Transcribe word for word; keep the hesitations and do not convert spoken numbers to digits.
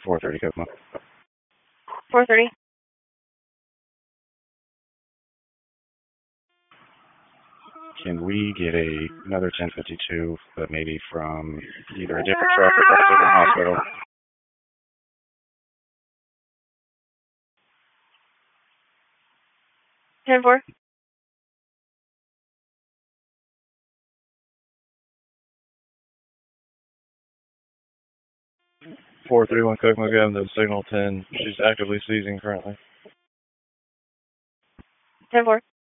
four thirty, Kokomo. four thirty. Can we get a another ten fifty-two, but maybe from either a different truck or from a different hospital? ten four. four three one Kokomo, give them the signal ten. She's actively seizing currently. ten four.